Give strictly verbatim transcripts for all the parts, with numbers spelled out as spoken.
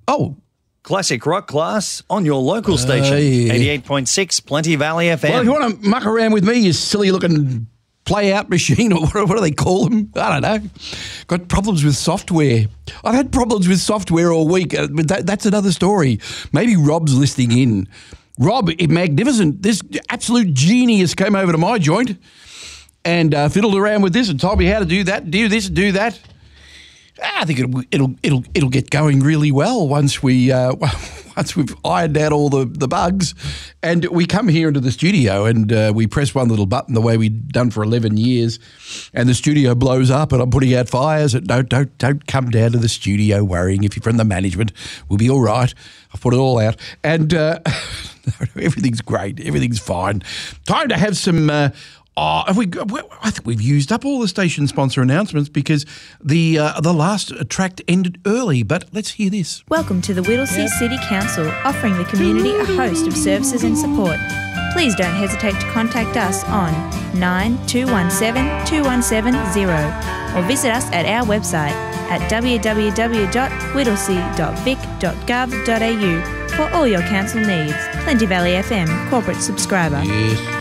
Oh. Classic rock class on your local Uh, station. yeah. eighty-eight point six Plenty Valley F M. Well, if you want to muck around with me, you silly-looking play-out machine, or what, what do they call them? I don't know. Got problems with software. I've had problems with software all week, uh, but that, that's another story. Maybe Rob's listening in. Rob, it, magnificent. This absolute genius came over to my joint and uh, fiddled around with this and told me how to do that, do this, do that. I think it'll it'll it'll it'll get going really well once we uh, once we've ironed out all the, the bugs, and we come here into the studio and uh, we press one little button the way we've done for eleven years, and the studio blows up and I'm putting out fires. And don't don't don't come down to the studio worrying if you're from the management. We'll be all right. I've put it all out, and uh, everything's great. Everything's fine. Time to have some. Uh, Oh, have we, I think we've used up all the station sponsor announcements because the uh, the last tract ended early, but let's hear this. Welcome to the Whittlesea yep. City Council, offering the community a host of services and support. Please don't hesitate to contact us on nine two one seven two one seven zero or visit us at our website at w w w dot whittlesea dot vic dot gov dot a u for all your council needs. Plenty Valley F M, corporate subscriber. Yes.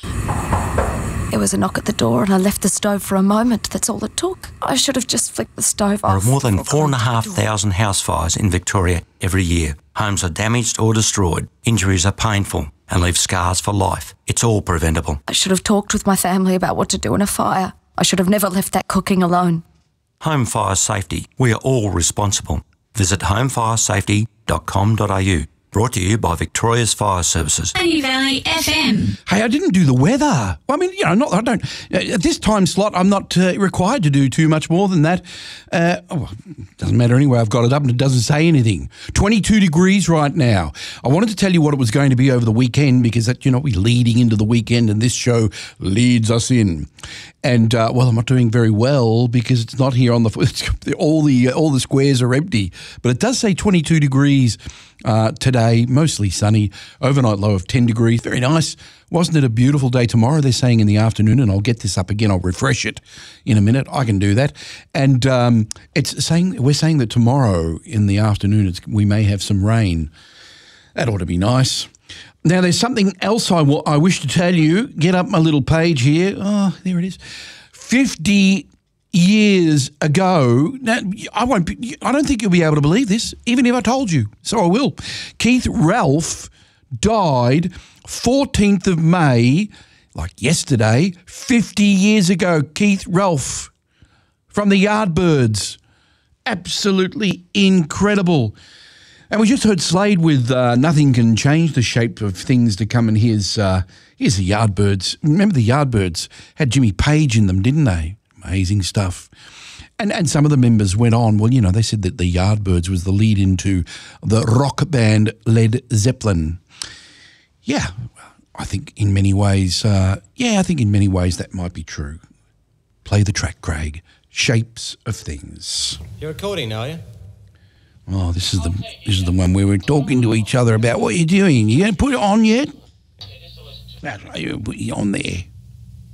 There was a knock at the door and I left the stove for a moment. That's all it took. I should have just flicked the stove off. There are more than four and a half thousand house fires in Victoria every year. Homes are damaged or destroyed. Injuries are painful and leave scars for life. It's all preventable. I should have talked with my family about what to do in a fire. I should have never left that cooking alone. Home fire safety. We are all responsible. Visit home fire safety dot com dot a u. Brought to you by Victoria's Fire Services. Plenty Valley F M. Hey, I didn't do the weather. I mean, you know, not I don't. At this time slot, I'm not uh, required to do too much more than that. Uh, oh, doesn't matter anyway. I've got it up and it doesn't say anything. twenty-two degrees right now. I wanted to tell you what it was going to be over the weekend because that, you know, we're leading into the weekend and this show leads us in. And uh, well, I'm not doing very well because it's not here on the it's, all the all the squares are empty. But it does say twenty-two degrees uh, today, mostly sunny. Overnight low of ten degrees, very nice. Wasn't it a beautiful day tomorrow? They're saying in the afternoon, and I'll get this up again. I'll refresh it in a minute. I can do that. And um, it's saying we're saying that tomorrow in the afternoon it's, we may have some rain. That ought to be nice. Now, there's something else I, w- I wish to tell you. Get up my little page here. Oh, there it is. fifty years ago, now, I won't be, I don't think you'll be able to believe this, even if I told you. So I will. Keith Ralph died fourteenth of May, like yesterday, fifty years ago. Keith Ralph from the Yardbirds. Absolutely incredible. And we just heard Slade with uh, Nothing Can Change the Shape of Things to come, and here's, uh, here's the Yardbirds. Remember the Yardbirds had Jimmy Page in them, didn't they? Amazing stuff. And and some of the members went on, well, you know, they said that the Yardbirds was the lead into the rock band Led Zeppelin. Yeah, I think in many ways, uh, yeah, I think in many ways that might be true. Play the track, Craig. Shapes of Things. You're recording, are you? Oh, this is the this is the one where we're talking to each other about what you're doing. You going to put it on yet? That's right, you put it on there.